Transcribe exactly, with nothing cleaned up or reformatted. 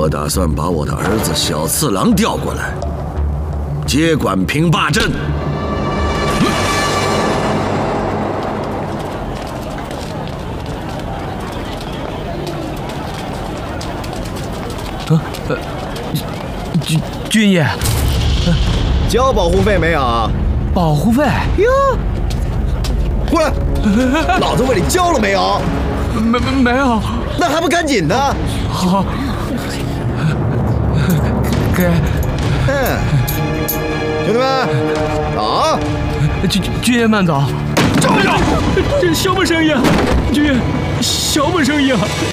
我打算把我的儿子小次郎调过来，接管平坝镇。 啊，呃，军军爷， 交保护费没有？ 保护费？ 哟，过来，老子问你交了没有？ 没没没有。 那还不赶紧的？ 好，给。 嗯，兄弟们，走。 军军爷慢走。 站住！这什么声音？军爷，什么声音啊？